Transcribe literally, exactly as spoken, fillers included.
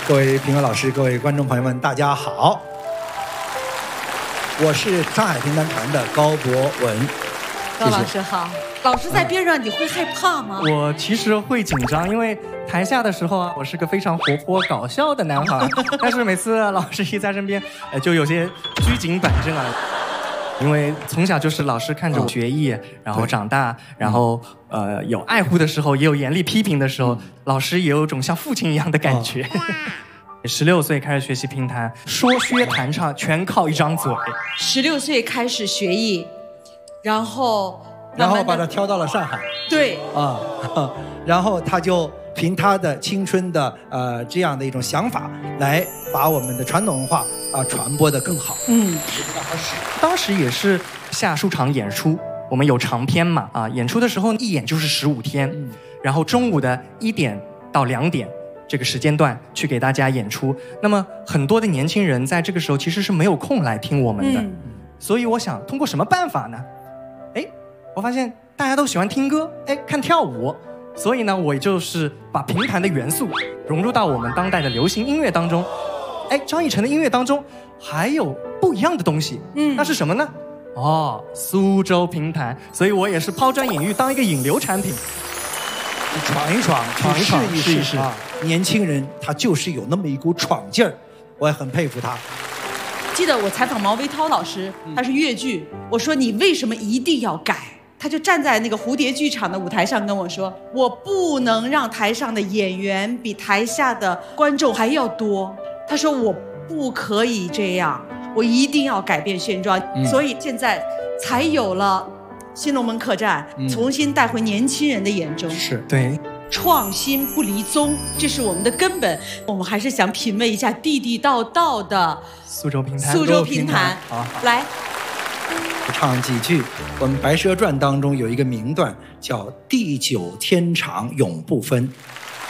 各位评委老师，各位观众朋友们，大家好，我是上海评弹团的高博文。 高老师好，老师在边上，你会害怕吗？ 我其实会紧张，因为台下的时候啊，我是个非常活泼搞笑的男孩，但是每次老师一在身边，呃，就有些拘谨板正啊。因为从小就是老师看着我学艺，然后长大，然后呃有爱护的时候，也有严厉批评的时候，老师也有种像父亲一样的感觉。十六岁开始学习评弹，说学弹唱全靠一张嘴。 十六岁开始学艺，然后然后把他挑到了上海。 对啊，然后他就凭他的青春的呃这样的一种想法，来把我们的传统文化啊传播得更好。 嗯， 当时也是下书场演出，我们有长篇嘛啊，演出的时候一演就是十五天，嗯、然后中午的一点到两点这个时间段去给大家演出。那么很多的年轻人在这个时候其实是没有空来听我们的，嗯、所以我想通过什么办法呢？哎，我发现大家都喜欢听歌，哎，看跳舞。所以呢，我就是把评弹的元素融入到我们当代的流行音乐当中。哎，张艺成的音乐当中还有不一样的东西，嗯，那是什么呢？哦，苏州评弹。所以我也是抛砖引玉，当一个引流产品， 闯一闯， 闯一闯， 试一试，试啊！年轻人他就是有那么一股闯劲儿，我也很佩服他。 记得我采访毛维涛老师，他是越剧，我说你为什么一定要改？他就站在那个蝴蝶剧场的舞台上跟我说，我不能让台上的演员比台下的观众还要多。他说我不可以这样，我一定要改变现状。嗯、所以现在才有了新龙门客栈，嗯、重新带回年轻人的眼中。 是对， 创新不离宗，这是我们的根本。我们还是想品味一下地地道道的苏州评弹。 苏州评弹， 好， 来。 唱几句。我们《白蛇传》当中有一个名段叫“地久天长永不分”，